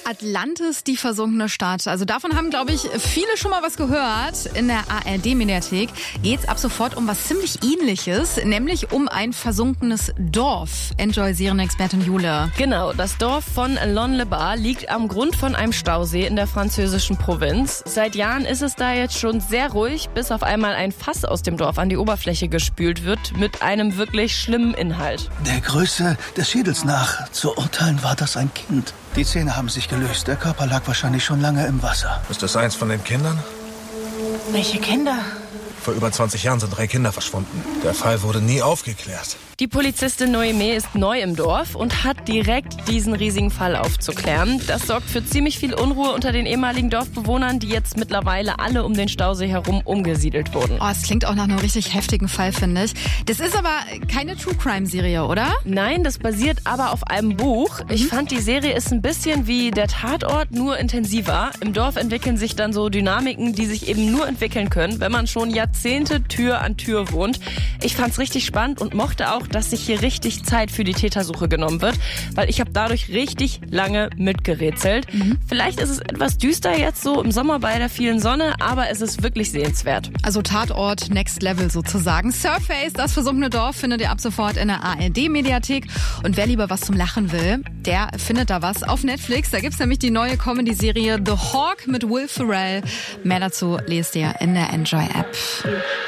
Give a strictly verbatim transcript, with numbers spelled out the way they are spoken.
Atlantis, die versunkene Stadt. Also davon haben, glaube ich, viele schon mal was gehört. In der A R D-Mediathek geht es ab sofort um was ziemlich Ähnliches, nämlich um ein versunkenes Dorf. Enjoy Serienexpertin Jule. Genau, das Dorf von Lon-le-Bar liegt am Grund von einem Stausee in der französischen Provinz. Seit Jahren ist es da jetzt schon sehr ruhig, bis auf einmal ein Fass aus dem Dorf an die Oberfläche gespült wird mit einem wirklich schlimmen Inhalt. Der Größe des Schädels nach zu urteilen war das ein Kind. Die Zähne haben sich gelöst. Der Körper lag wahrscheinlich schon lange im Wasser. Ist das eins von den Kindern? Welche Kinder? Vor über zwanzig Jahren sind drei Kinder verschwunden. Der Fall wurde nie aufgeklärt. Die Polizistin Noémie ist neu im Dorf und hat direkt diesen riesigen Fall aufzuklären. Das sorgt für ziemlich viel Unruhe unter den ehemaligen Dorfbewohnern, die jetzt mittlerweile alle um den Stausee herum umgesiedelt wurden. Oh, es klingt auch nach einem richtig heftigen Fall, finde ich. Das ist aber keine True-Crime-Serie, oder? Nein, das basiert aber auf einem Buch. Ich Mhm. fand, die Serie ist ein bisschen wie der Tatort, nur intensiver. Im Dorf entwickeln sich dann so Dynamiken, die sich eben nur entwickeln können, wenn man schon Jahrzehnte Tür an Tür wohnt. Ich fand's richtig spannend und mochte auch, dass sich hier richtig Zeit für die Tätersuche genommen wird, weil ich habe dadurch richtig lange mitgerätselt. Mhm. Vielleicht ist es etwas düster jetzt so im Sommer bei der vielen Sonne, aber es ist wirklich sehenswert. Also Tatort Next Level sozusagen. Surface, das versunkene Dorf, findet ihr ab sofort in der A R D-Mediathek. Und wer lieber was zum Lachen will, der findet da was auf Netflix. Da gibt's nämlich die neue Comedy-Serie The Hawk mit Will Ferrell. Mehr dazu lest ihr in der Enjoy-App.